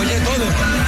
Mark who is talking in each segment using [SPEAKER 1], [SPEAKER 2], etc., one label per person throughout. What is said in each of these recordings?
[SPEAKER 1] apoyé todo.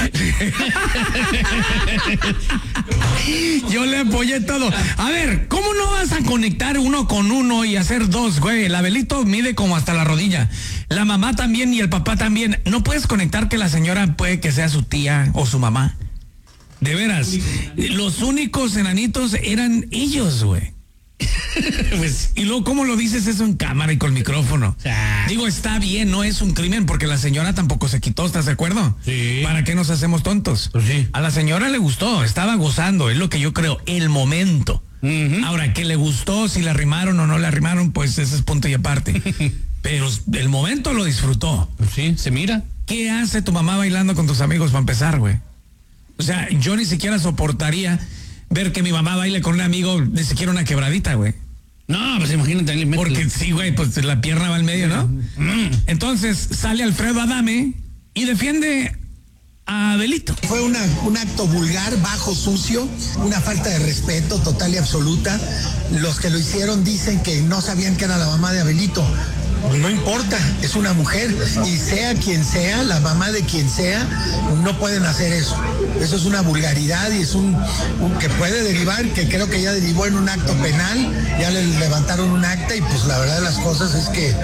[SPEAKER 2] Yo le apoyé todo. A ver, ¿cómo no vas a conectar uno con uno y hacer dos, güey? El Abelito mide como hasta la rodilla. La mamá también y el papá también. ¿No puedes conectar que la señora puede que sea su tía o su mamá? De veras, los únicos enanitos eran ellos, güey. Pues, y luego, ¿cómo lo dices eso en cámara y con micrófono? Digo, está bien, no es un crimen porque la señora tampoco se quitó, ¿estás de acuerdo?
[SPEAKER 3] Sí.
[SPEAKER 2] ¿Para qué nos hacemos tontos?
[SPEAKER 3] Pues sí.
[SPEAKER 2] A la señora le gustó, estaba gozando, es lo que yo creo, el momento. Ahora, que le gustó, si la arrimaron o no la arrimaron, pues ese es punto y aparte. Pero el momento lo disfrutó.
[SPEAKER 3] Pues sí, se mira.
[SPEAKER 2] ¿Qué hace tu mamá bailando con tus amigos para empezar, güey? O sea, yo ni siquiera soportaría ver que mi mamá baile con un amigo, ni siquiera una quebradita, güey.
[SPEAKER 3] No, pues imagínate.
[SPEAKER 2] Porque sí, güey, pues la pierna va al medio, ¿no? Entonces sale Alfredo Adame y defiende a Abelito.
[SPEAKER 1] Fue un acto vulgar, bajo, sucio, una falta de respeto total y absoluta. Los que lo hicieron dicen que no sabían que era la mamá de Abelito. No importa, es una mujer y sea quien sea, la mamá de quien sea, no pueden hacer eso. Eso es una vulgaridad y es un que puede derivar, que creo que ya derivó en un acto penal, ya le levantaron un acta y pues la verdad de las cosas es que...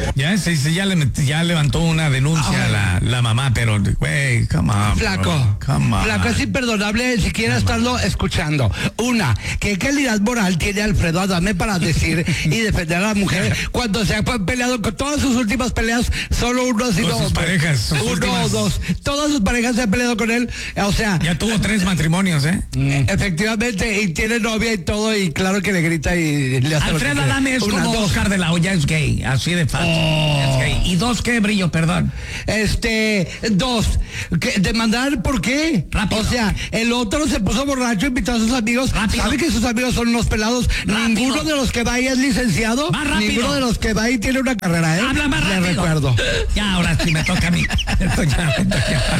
[SPEAKER 2] Ya levantó una denuncia la mamá, pero güey, come on.
[SPEAKER 4] Flaco, Flaco, es imperdonable siquiera estarlo escuchando. Una, ¿qué calidad moral tiene Alfredo Adame para decir y defender a la mujer cuando se ha peleado con todas sus últimas peleas? Solo uno ha sido
[SPEAKER 2] sus parejas,
[SPEAKER 4] uno o dos. Todas sus parejas se han peleado con él. O sea,
[SPEAKER 2] ya tuvo 3 matrimonios, ¿eh?
[SPEAKER 4] Efectivamente, y tiene novia y todo, y claro que le grita y le hace...
[SPEAKER 2] Alfredo Adame es como Oscar de la Hoya, es gay, así de fácil. Es gay. ¿Y 2 qué, Brillo? Perdón.
[SPEAKER 4] 2, demandar, ¿por qué?
[SPEAKER 2] Rápido.
[SPEAKER 4] O sea, el otro se puso borracho, invitó a sus amigos.
[SPEAKER 2] Rápido.
[SPEAKER 4] ¿Sabe que sus amigos son unos pelados?
[SPEAKER 2] Rápido.
[SPEAKER 4] Ninguno de los que va ahí es licenciado.
[SPEAKER 2] Más rápido.
[SPEAKER 4] Ninguno de los que va ahí tiene una carrera, ¿eh?
[SPEAKER 2] Habla más rápido.
[SPEAKER 4] Le recuerdo.
[SPEAKER 2] Ya, ahora sí me toca a mí. Esto ya me toca a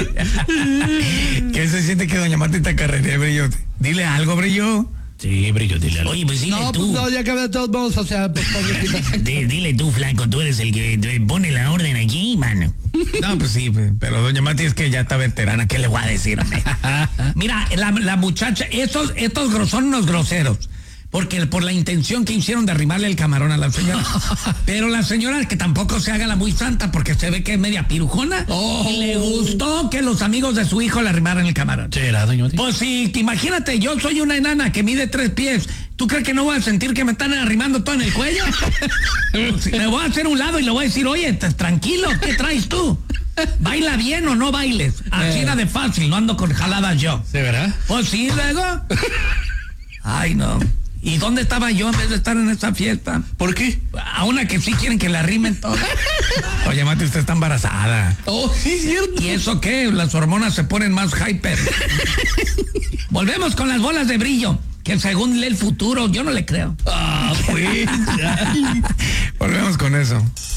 [SPEAKER 2] ti. ¿Qué se siente que doña Martita carrera, Brillo? Dile algo, Brillo.
[SPEAKER 3] Sí, Brillo, dile algo.
[SPEAKER 2] Oye, pues dile
[SPEAKER 4] No,
[SPEAKER 2] tú.
[SPEAKER 4] pues no, ya acabé de todos modos, o sea, pues
[SPEAKER 2] Dile tú, Flaco, tú eres el que pone la orden aquí, mano. No, pues sí, pero doña Mati es que ya está veterana, ¿qué le voy a decir? Mira, la muchacha, estos son unos groseros. Porque por la intención que hicieron de arrimarle el camarón a la señora. Pero la señora que tampoco se haga la muy santa porque se ve que es media pirujona. Y le gustó que los amigos de su hijo le arrimaran el camarón.
[SPEAKER 3] ¿Será, doña Mati?
[SPEAKER 2] Pues sí, imagínate, yo soy una enana que mide 3 pies. ¿Tú crees que no voy a sentir que me están arrimando todo en el cuello? Me voy a hacer un lado y le voy a decir, oye, tranquilo, ¿qué traes tú? ¿Baila bien o no bailes? Así era de fácil, no ando con jaladas yo.
[SPEAKER 3] ¿Se verá?
[SPEAKER 2] Pues sí, luego. Ay, no. ¿Y dónde estaba yo en vez de estar en esta fiesta?
[SPEAKER 3] ¿Por qué?
[SPEAKER 2] A una que sí quieren que la arrimen todo. Oye, Mati, usted está embarazada.
[SPEAKER 3] Oh, sí, cierto.
[SPEAKER 2] ¿Y eso qué? Las hormonas se ponen más hyper. Volvemos con las bolas de brillo, que según lee el futuro, yo no le creo.
[SPEAKER 3] Ah, pues.
[SPEAKER 2] Volvemos con eso.